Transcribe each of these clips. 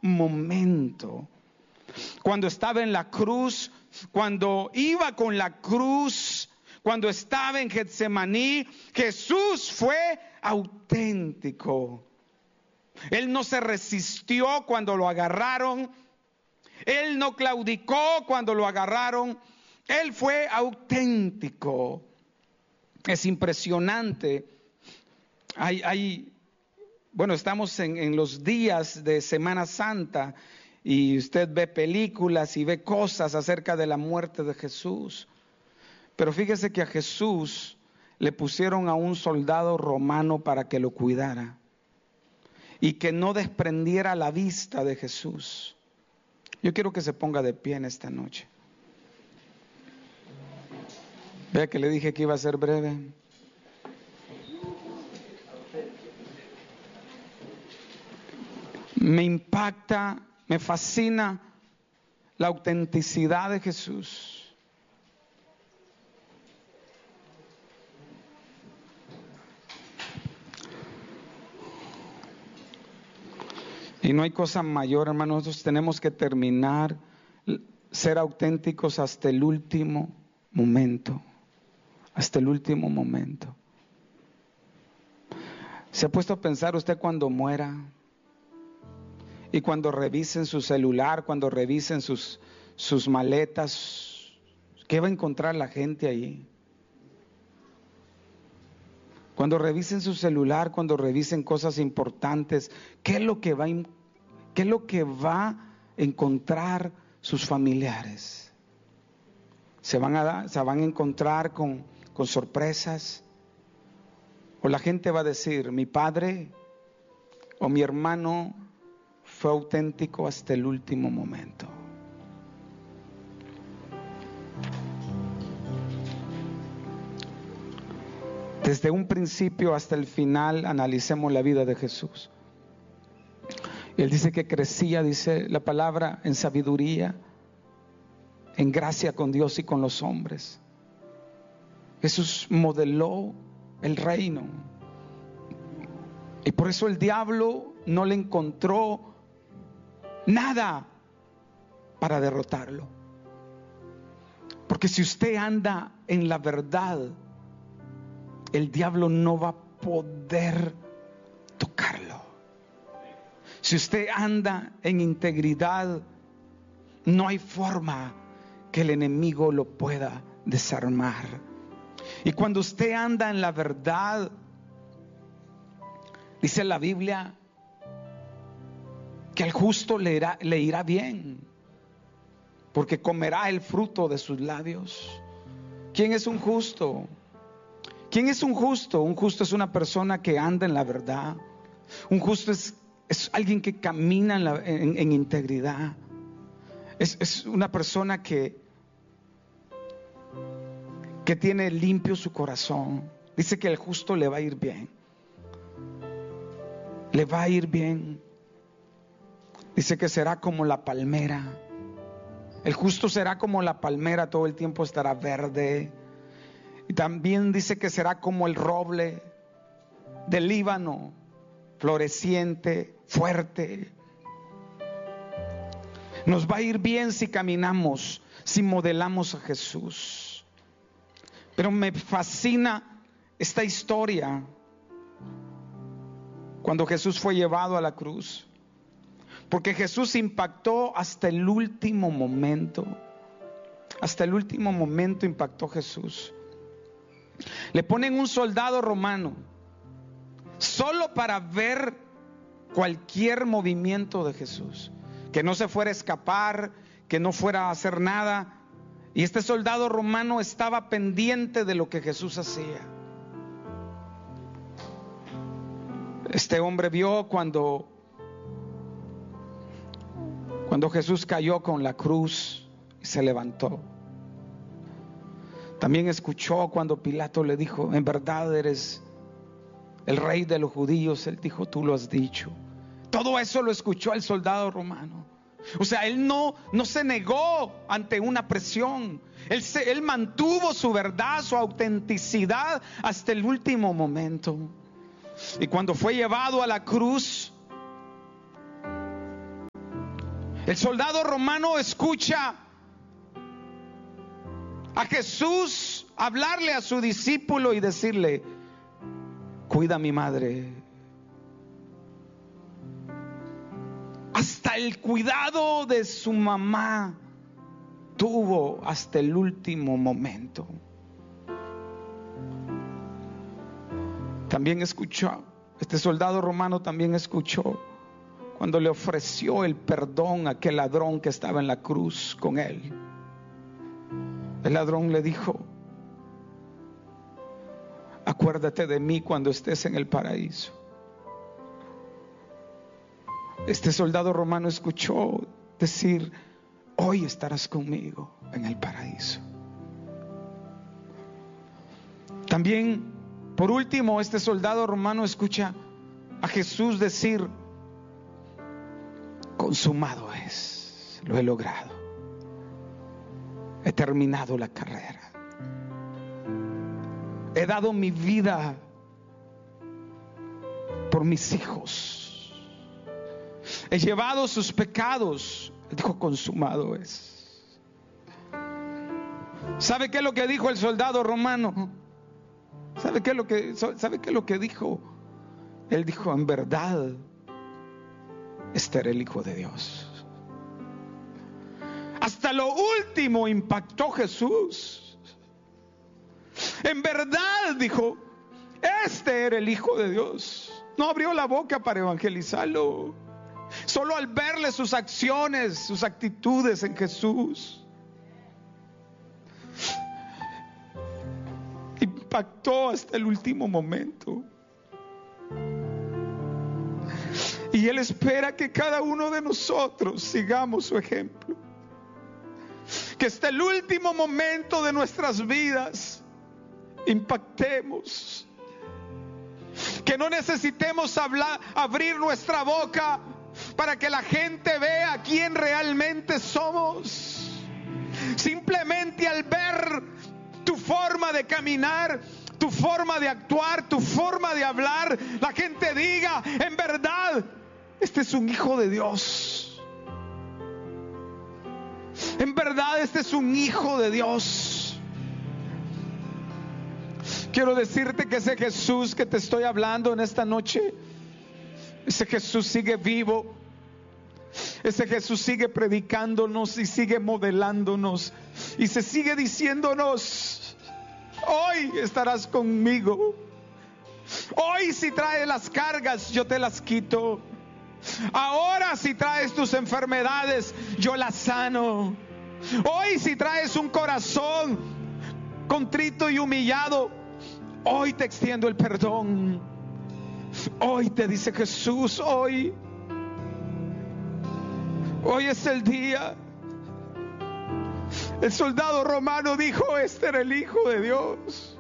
momento. Cuando estaba en la cruz, cuando iba con la cruz, cuando estaba en Getsemaní, Jesús fue auténtico. Él no se resistió cuando lo agarraron. Él no claudicó cuando lo agarraron. Él fue auténtico. Es impresionante. Bueno, estamos en los días de Semana Santa y usted ve películas y ve cosas acerca de la muerte de Jesús. Pero fíjese que a Jesús le pusieron a un soldado romano para que lo cuidara y que no desprendiera la vista de Jesús. Yo quiero que se ponga de pie en esta noche. Vea que le dije que iba a ser breve. Me impacta, me fascina la autenticidad de Jesús. Y no hay cosa mayor, hermanos. Nosotros tenemos que terminar, ser auténticos hasta el último momento. Hasta el último momento. ¿Se ha puesto a pensar usted cuando muera? Y cuando revisen su celular, cuando revisen sus maletas, ¿qué va a encontrar la gente ahí? Cuando revisen su celular, cuando revisen cosas importantes, ¿qué es lo que va a encontrar sus familiares? ¿Se van a encontrar con sorpresas? ¿O la gente va a decir, mi padre o mi hermano fue auténtico hasta el último momento? Desde un principio hasta el final, analicemos la vida de Jesús. Él dice que crecía, dice la palabra, en sabiduría, en gracia con Dios y con los hombres. Jesús modeló el reino. Y por eso el diablo no le encontró nada para derrotarlo. Porque si usted anda en la verdad, el diablo no va a poder tocarlo. Si usted anda en integridad, no hay forma que el enemigo lo pueda desarmar. Y cuando usted anda en la verdad, dice la Biblia que al justo le irá bien, porque comerá el fruto de sus labios. ¿Quién es un justo? ¿Quién es un justo? Un justo es una persona que anda en la verdad. Un justo es alguien que camina en integridad. Es una persona que tiene limpio su corazón. Dice que al justo le va a ir bien. Le va a ir bien. Dice que será como la palmera. El justo será como la palmera, todo el tiempo estará verde. Y también dice que será como el roble del Líbano, floreciente, fuerte. Nos va a ir bien si caminamos, si modelamos a Jesús. Pero me fascina esta historia cuando Jesús fue llevado a la cruz, porque Jesús impactó hasta el último momento. Hasta el último momento impactó Jesús. Le ponen un soldado romano solo para ver cualquier movimiento de Jesús, que no se fuera a escapar, que no fuera a hacer nada. Y este soldado romano estaba pendiente de lo que Jesús hacía. Este hombre vio cuando Jesús cayó con la cruz y se levantó. También escuchó cuando Pilato le dijo, en verdad eres el rey de los judíos. Él dijo, tú lo has dicho. Todo eso lo escuchó el soldado romano. O sea, él no se negó ante una presión. Él mantuvo su verdad, su autenticidad hasta el último momento. Y cuando fue llevado a la cruz, El soldado romano escucha a Jesús hablarle a su discípulo y decirle: cuida a mi madre. Hasta el cuidado de su mamá tuvo hasta el último momento. También escuchó, este soldado romano también escuchó cuando le ofreció el perdón a aquel ladrón que estaba en la cruz con él. El ladrón le dijo: acuérdate de mí cuando estés en el paraíso. Este soldado romano escuchó decir: hoy estarás conmigo en el paraíso. También, por último, este soldado romano escucha a Jesús decir: consumado es, lo he logrado, he terminado la carrera, he dado mi vida por mis hijos, he llevado sus pecados. Él dijo: consumado es. ¿Sabe qué es lo que dijo el soldado romano? ¿Sabe qué es lo que dijo? Él dijo: en verdad, este era el Hijo de Dios. Hasta lo último impactó Jesús. En verdad, dijo, este era el Hijo de Dios. No abrió la boca para evangelizarlo. Solo al verle sus acciones, sus actitudes en Jesús, impactó hasta el último momento. Y Él espera que cada uno de nosotros sigamos su ejemplo. Que hasta el último momento de nuestras vidas impactemos. Que no necesitemos abrir nuestra boca para que la gente vea quién realmente somos. Simplemente al ver tu forma de caminar, tu forma de actuar, tu forma de hablar, la gente diga: en verdad, este es un hijo de Dios. En verdad, este es un hijo de Dios. Quiero decirte que ese Jesús que te estoy hablando en esta noche, ese Jesús sigue vivo. Ese Jesús sigue predicándonos y sigue modelándonos y se sigue diciéndonos: hoy estarás conmigo. Hoy, si traes las cargas, yo te las quito. Ahora, si traes tus enfermedades, yo las sano. Hoy, si traes un corazón contrito y humillado, hoy te extiendo el perdón. Hoy te dice Jesús: hoy es el día. El soldado romano dijo: este era el Hijo de Dios.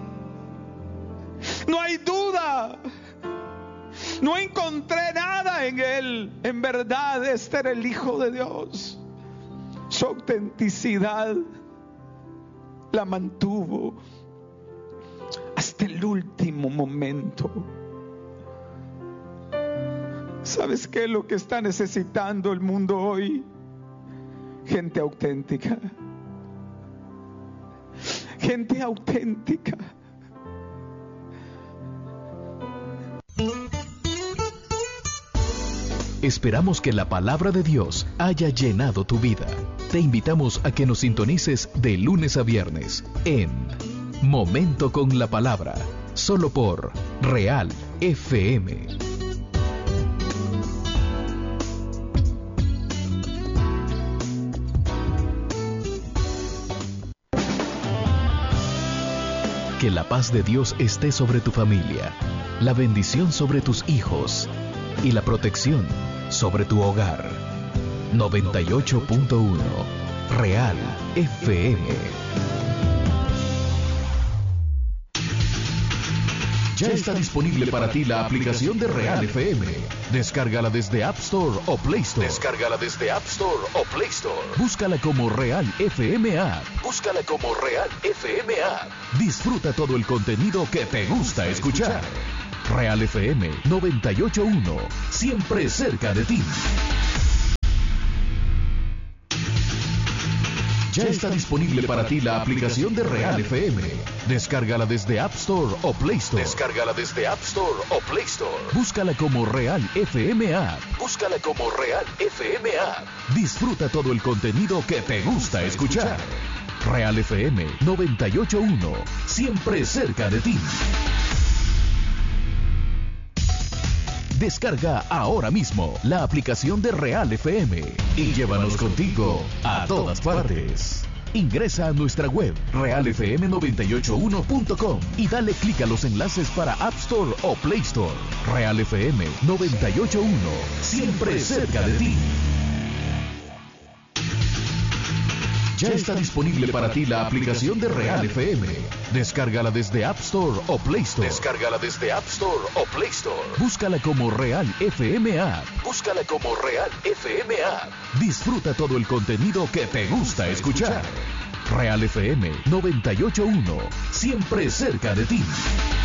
No hay duda. No encontré nada en Él. En verdad, este era el Hijo de Dios. Su autenticidad la mantuvo hasta el último momento. ¿Sabes qué es lo que está necesitando el mundo hoy? Gente auténtica. Gente auténtica. Esperamos que la palabra de Dios haya llenado tu vida. Te invitamos a que nos sintonices de lunes a viernes en Momento con la Palabra, solo por Real FM. Que la paz de Dios esté sobre tu familia, la bendición sobre tus hijos y la protección sobre tu hogar. 98.1 Real FM. Ya está disponible para ti la aplicación de Real FM. Descárgala desde App Store o Play Store. Búscala como Real FM App. Disfruta todo el contenido que te gusta escuchar. Real FM 98.1, siempre cerca de ti. Ya está disponible para ti la aplicación de Real FM. Descárgala desde App Store o Play Store. Descárgala desde App Store o Play Store. Búscala como Real FM App. Búscala como Real FM App. Disfruta todo el contenido que te gusta escuchar. Real FM 98.1. Siempre cerca de ti. Descarga ahora mismo la aplicación de Real FM y llévanos contigo a todas partes. Ingresa a nuestra web realfm981.com y dale clic a los enlaces para App Store o Play Store. Real FM 98.1, siempre cerca de ti. Ya está disponible para ti la aplicación de Real FM. Descárgala desde App Store o Play Store. Descárgala desde App Store o Play Store. Búscala como Real FM App. Búscala como Real FM App. Disfruta todo el contenido que te gusta escuchar. Real FM 98.1, siempre cerca de ti.